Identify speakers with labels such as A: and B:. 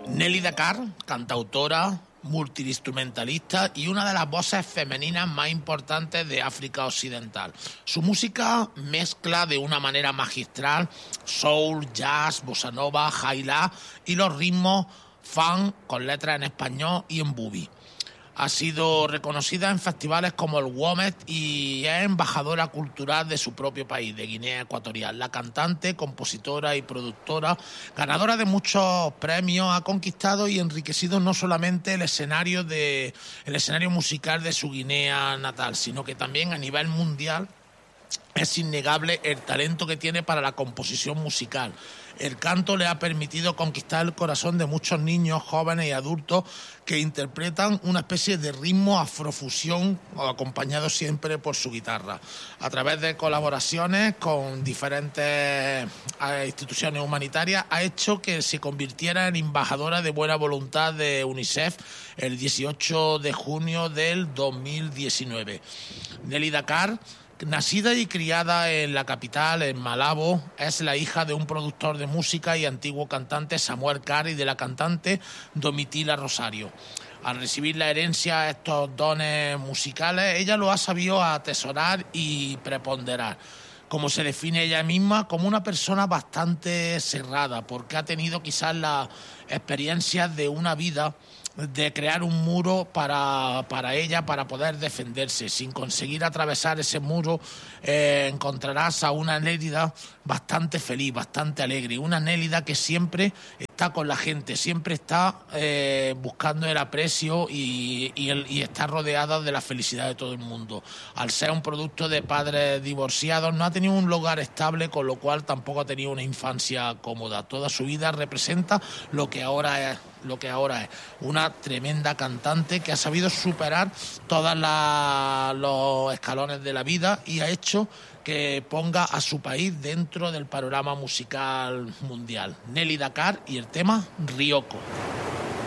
A: Nelly Dakar, cantautora, multiinstrumentalista y una de las voces femeninas más importantes de África Occidental. Su música mezcla de una manera magistral soul, jazz, bossa nova, jailá y los ritmos funk con letras en español y en bubi. Ha sido reconocida en festivales como el WOMED y es embajadora cultural de su propio país, de Guinea Ecuatorial. La cantante, compositora y productora, ganadora de muchos premios, ha conquistado y enriquecido no solamente el escenario musical de su Guinea natal, sino que también a nivel mundial es innegable el talento que tiene para la composición musical. El canto le ha permitido conquistar el corazón de muchos niños, jóvenes y adultos que interpretan una especie de ritmo afrofusión acompañado siempre por su guitarra. A través de colaboraciones con diferentes instituciones humanitarias ha hecho que se convirtiera en embajadora de buena voluntad de UNICEF el 18 de junio del 2019. Nelly Dakar, nacida y criada en la capital, en Malabo, es la hija de un productor de música y antiguo cantante, Samuel Carr, y de la cantante Domitila Rosario. Al recibir la herencia, estos dones musicales, ella lo ha sabido atesorar y preponderar. Como se define ella misma, como una persona bastante cerrada, porque ha tenido quizás las experiencias de una vida de crear un muro para ella, para poder defenderse. Sin conseguir atravesar ese muro, encontrarás a una Nélida bastante feliz, bastante alegre. Una Nélida que siempre está con la gente, siempre está buscando el aprecio y está rodeada de la felicidad de todo el mundo. Al ser un producto de padres divorciados, no ha tenido un lugar estable, con lo cual tampoco ha tenido una infancia cómoda. Toda su vida representa lo que ahora es una tremenda cantante que ha sabido superar todos los escalones de la vida y ha hecho que ponga a su país dentro del panorama musical mundial. Nelly Dakar y el tema Ryoko.